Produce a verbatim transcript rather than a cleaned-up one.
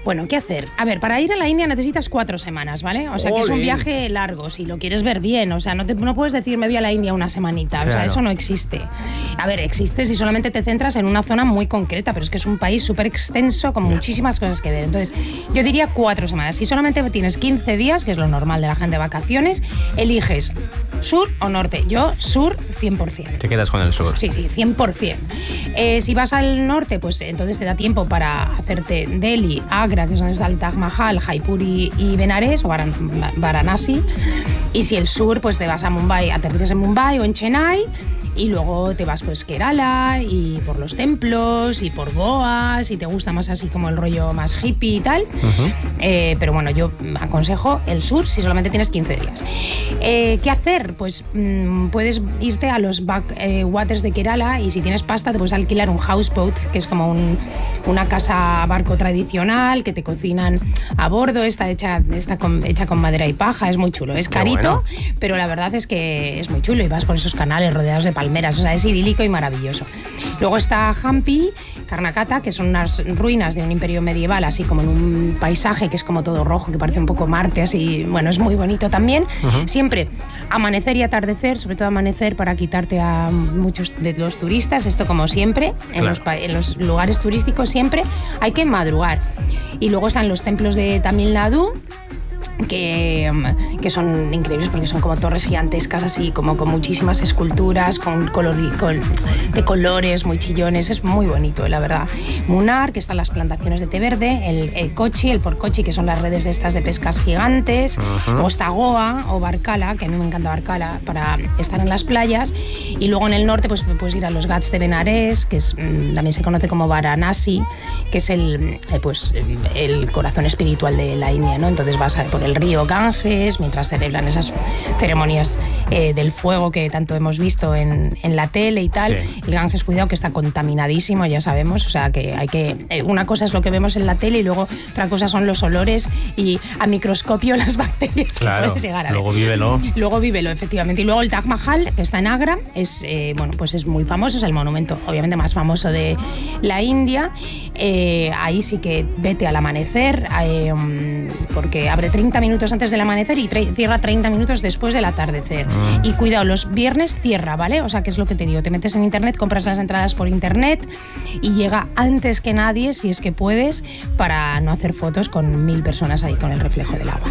Bueno, ¿qué hacer? A ver, para ir a la India necesitas cuatro semanas, ¿vale? O sea, que es un viaje largo, si lo quieres ver bien. O sea, no, te, no puedes decir me voy a la India una semanita. Claro. O sea, eso no existe. A ver, existe si solamente te centras en una zona muy concreta, pero es que es un país súper extenso con muchísimas cosas que ver. Entonces, yo diría cuatro semanas. Si solamente tienes quince días, que es lo normal de la gente de vacaciones, eliges sur o norte. Yo, sur, cien por ciento. Te quedas con el sur. Sí, sí, cien por ciento. Eh, si vas al norte, pues entonces te da tiempo para hacerte Delhi, Agra, que es donde está el Taj Mahal, Jaipur y, y Benares, o Varan, Varanasi. Y si el sur, pues te vas a Mumbai, aterrizas en Mumbai o en Chennai. Y luego te vas pues Kerala y por los templos y por Goa, si te gusta más así como el rollo más hippie y tal. Uh-huh. Eh, pero bueno, yo aconsejo el sur si solamente tienes quince días. Eh, ¿Qué hacer? Pues mmm, puedes irte a los backwaters de Kerala y si tienes pasta te puedes alquilar un houseboat, que es como un, una casa barco tradicional que te cocinan a bordo, está hecha, está con, hecha con madera y paja, es muy chulo. Es carito, bueno. Pero la verdad es que es muy chulo y vas por esos canales rodeados de palmeras, o sea, es idílico y maravilloso. Luego está Hampi, Karnataka, que son unas ruinas de un imperio medieval, así como en un paisaje que es como todo rojo, que parece un poco Marte, así, bueno, es muy bonito también. Uh-huh. Siempre amanecer y atardecer, sobre todo amanecer para quitarte a muchos de los turistas, esto como siempre, en, claro. los, en los lugares turísticos siempre hay que madrugar. Y luego están los templos de Tamil Nadu, Que, que son increíbles porque son como torres gigantescas así como con muchísimas esculturas con, color, con de colores muy chillones, es muy bonito la verdad. Munnar, que están las plantaciones de té verde, el, el Kochi, el Port Kochi, que son las redes de estas de pescas gigantes. Uh-huh. Luego está Goa o Barkala, que a mí me encanta Barkala para estar en las playas. Y luego en el norte pues puedes ir a los Ghats de Benares, que es, también se conoce como Varanasi, que es el, pues, el corazón espiritual de la India, ¿no? Entonces vas a, por el río Ganges, mientras celebran esas ceremonias eh, del fuego que tanto hemos visto en, en la tele y tal. Sí. El Ganges, cuidado, que está contaminadísimo, ya sabemos, o sea que hay que... Eh, una cosa es lo que vemos en la tele y luego otra cosa son los olores y a microscopio las bacterias claro, que puedes llegar a ver. Luego vívelo. Luego vívelo, efectivamente. Y luego el Taj Mahal, que está en Agra, es, eh, bueno, pues es muy famoso, es el monumento obviamente más famoso de la India. Eh, ahí sí que vete al amanecer, eh, porque abre treinta minutos antes del amanecer y tre- cierra treinta minutos después del atardecer. Mm. Y cuidado, los viernes cierra, ¿vale? O sea, que es lo que te digo, te metes en internet, compras las entradas por internet y llega antes que nadie, si es que puedes, para no hacer fotos con mil personas ahí con el reflejo del agua.